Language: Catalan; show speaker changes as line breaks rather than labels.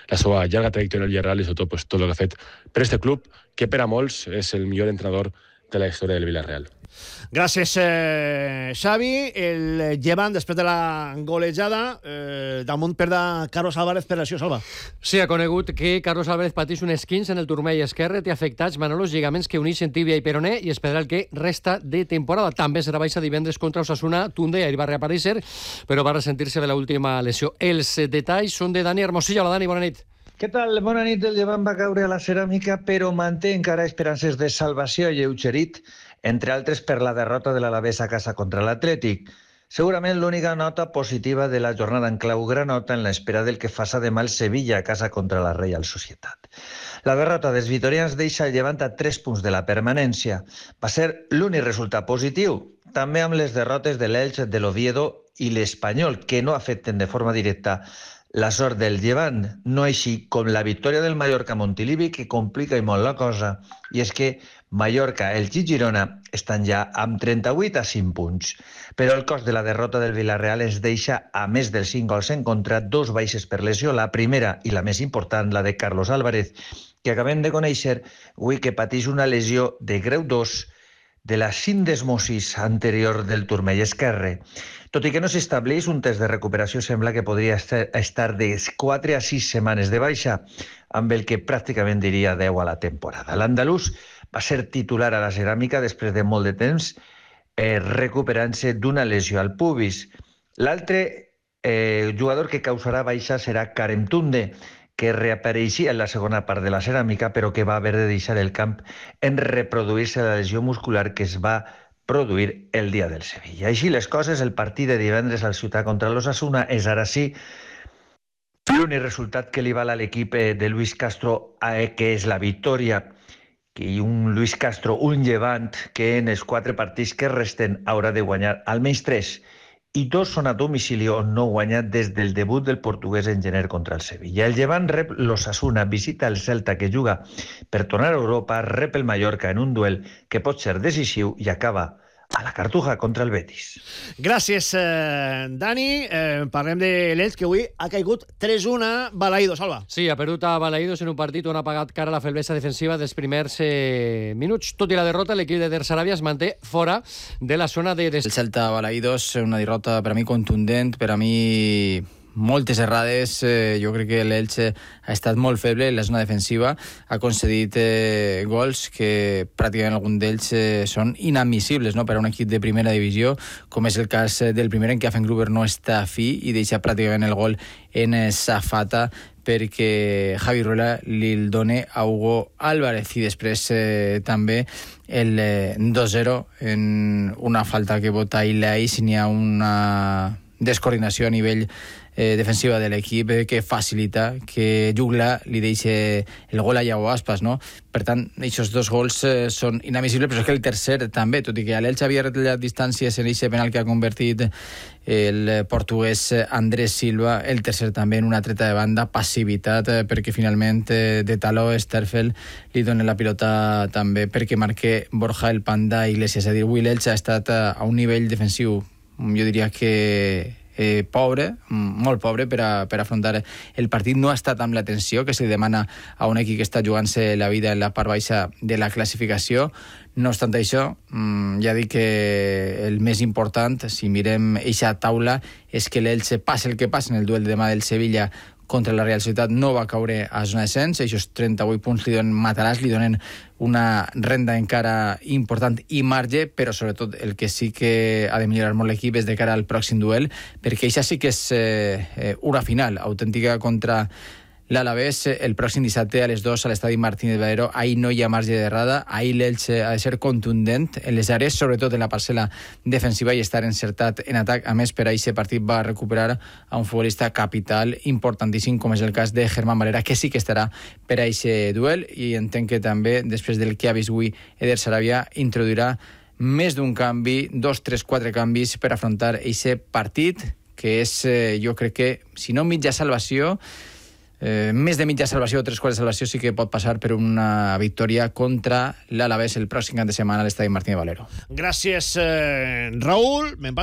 la seva llarga trajectòria al Villarreal i sobretot pues, tot el que ha fet per este club, que per a molts és el millor entrenador de la història del Villarreal.
Gràcies, Xavi. El Llevant, després de la golejada, damunt perda Carlos Álvarez per lesió, Salva.
Sí, ha conegut que Carlos Álvarez pateix un esquinç en el turmell esquerre, té afectats Manolo lligaments que uneixen tíbia i peroné i esperarà el que resta de temporada. També serà baixa divendres contra Osasuna. Tunde ahir va reaparèixer, però va ressentir-se de l'última lesió. Els detalls són de Dani Hermosilla. Hola, Dani, bona nit.
Què tal? Bona nit. El Llevant va caure a la ceràmica, però manté encara esperances de salvació lleugerit, entre altres per la derrota de l'Alavés a casa contra l'Atlètic. Segurament l'única nota positiva de la jornada en clau granota en l'espera del que faça demà el Sevilla a casa contra la Reial Societat. La derrota dels vitorians deixa el Llevant a 3 punts de la permanència. Va ser l'únic resultat positiu, també amb les derrotes de l'Elx, de l'Oviedo i l'Espanyol, que no afecten de forma directa la sort del Llevant, no així com la victòria del Mallorca a Montilivi, que complica i molt la cosa, i és que Mallorca, Elx i Girona estan ja amb 38 a 5 punts. Però el cost de la derrota del Villarreal es deixa a més dels 5 gols en contra, 2 baixes per lesió, la primera i la més important, la de Carlos Álvarez, que acabem de conèixer avui que pateix una lesió de grau 2 de la sindesmosis anterior del turmell esquerre. Tot i que no s'estableix un test de recuperació, sembla que podria estar de 4 a 6 setmanes de baixa, amb el que pràcticament diria 10 a la temporada. L'andalús va ser titular a la ceràmica després de molt de temps, recuperant-se d'una lesió al pubis. L'altre jugador que causarà baixa serà Karem Tunde, que reapareixia en la segona part de la ceràmica, però que va haver de deixar el camp en reproduir-se la lesió muscular que es va produir el dia del Sevilla. Així les coses, el partit de divendres al Ciutat contra l'Osasuna és ara sí l'únic resultat que li val a l'equip de Luis Castro, que és la victòria, i un Luis Castro, un Llevant, que en els 4 partits que resten haurà de guanyar almenys 3, i 2 són a domicili on no guanya des del debut del portuguès en gener contra el Sevilla. El Llevant rep l'Osasuna, visita el Celta que juga per tornar a Europa, rep el Mallorca en un duel que pot ser decisiu i acaba a la Cartuja contra el Betis.
Gràcies, Dani. Parlem de l'Elx, que avui ha caigut 3-1 a Balaídos. Salva.
Sí, ha perdut a Balaídos en un partit on ha pagat cara a la feblesa defensiva dels primers minuts. Tot i la derrota, l'equip de Der Sarabia es manté fora de la zona de...
El Celta Balaídos, una derrota per a mi contundent, per a mi moltes errades. Jo crec que l'Elche ha estat molt feble en la zona defensiva, ha concedit gols que pràcticament alguns d'ells són inadmissibles, no?, per a un equip de primera divisió, com és el cas del primer, en què Affengruber no està fi i deixa pràcticament el gol en safata perquè Javi Ruela li dona a Hugo Álvarez, i després també el 2-0 en una falta que vota Ilais. N'hi ha una descoordinació a nivell defensiva de l'equip que facilita que Jugla li deixi el gol a Iago Aspas, no? Per tant, aquests 2 gols són inadmissibles, però és que el tercer també, tot i que l'Elx havia retallat distàncies en aquest penal que ha convertit el portuguès Andrés Silva, el tercer també en una treta de banda, passivitat, perquè finalment de taló Sterfel li dona la pilota també perquè marque Borja el Panda Iglesias. És a dir, avui l'Elx ha estat a un nivell defensiu, jo diria que pobre, molt pobre per afrontar el partit. No ha estat amb l'atenció que se li demana a un equip que està jugant-se la vida en la part baixa de la classificació. No obstant això, ja dic que el més important, si mirem eixa taula, és que l'Elche, passi el que passi en el duel de demà del Sevilla contra la Real Societat, no va caure a zona de descens. Aquests 38 punts li donen mataràs, li donen una renda encara important i marge, però sobretot el que sí que ha de millorar molt l'equip és de cara al pròxim duel, perquè això sí que és una final autèntica contra l'Alavés el pròxim dissabte a les 2 a l'estadi Martínez Valero. Ahir no hi ha marge d'errada, ahir l'Elche ha de ser contundent en les àrees, sobretot en la parcel·la defensiva, i estar encertat en atac. A més, per a aquest partit va recuperar a un futbolista capital importantíssim, com és el cas de Germán Valera, que sí que estarà per a aquest duel, i entenc que també, després del que ha vist avui Eder Sarabia, introduirà més d'un canvi, 2, 3, 4 canvis per afrontar aquest partit, que és, jo crec que, si no mitja salvació, més de mitja salvació o 3/4 de salvació, sí que pot passar per una victòria contra l'Alavés el pròxim cap de setmana a l'estadi Martínez Valero.
Gràcies, Raúl. Me'n vaig